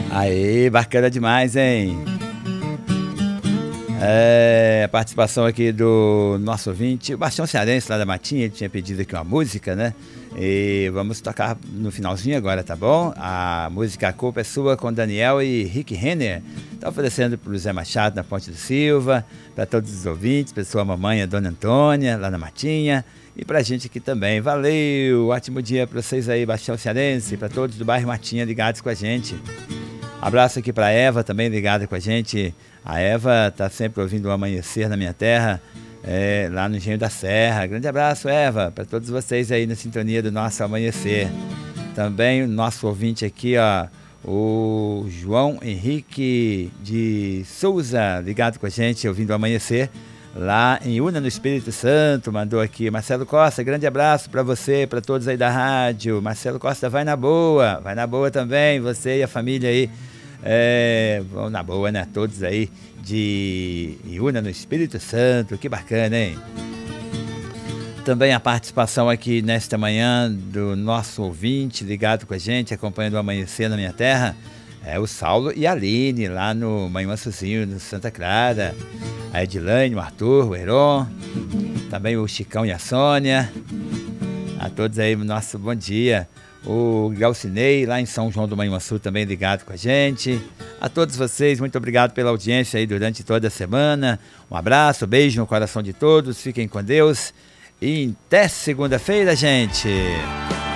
Aí, bacana demais, hein? A participação aqui do nosso ouvinte, o Bastião Cearense lá da Matinha, ele tinha pedido aqui uma música, né? E vamos tocar no finalzinho agora, tá bom? A música A Culpa é Sua com Daniel e Rick Renner. Tá oferecendo pro Zé Machado na Ponte do Silva, para todos os ouvintes, para sua mamãe, a Dona Antônia, lá na Matinha. E pra gente aqui também. Valeu! Ótimo dia pra vocês aí, Bastião Cearense, para todos do bairro Matinha ligados com a gente. Abraço aqui pra Eva também ligada com a gente. A Eva tá sempre ouvindo o Amanhecer na Minha Terra, lá no Engenho da Serra. Grande abraço, Eva, para todos vocês aí na sintonia do nosso Amanhecer. Também o nosso ouvinte aqui, ó, o João Henrique de Souza, ligado com a gente, ouvindo o Amanhecer, lá em Una, no Espírito Santo, mandou aqui. Marcelo Costa, grande abraço para você, para todos aí da rádio. Marcelo Costa, vai na boa também, você e a família aí. Vão na boa, né? Todos aí de Iuna, no Espírito Santo. Que bacana, hein? Também a participação aqui nesta manhã do nosso ouvinte ligado com a gente, acompanhando o Amanhecer na Minha Terra, o Saulo e a Aline, lá no Manhuaçuzinho, no Santa Clara. A Edilane, o Arthur, o Heron, também o Chicão e a Sônia. A todos aí, nosso bom dia. O Galcinei, lá em São João do Manhuaçu, também ligado com a gente. A todos vocês, muito obrigado pela audiência aí durante toda a semana. Um abraço, beijo no coração de todos, fiquem com Deus. E até segunda-feira, gente!